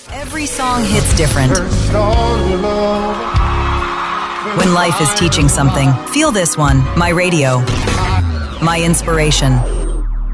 Every song hits different. When life is teaching something, feel this one, My Radio. My inspiration.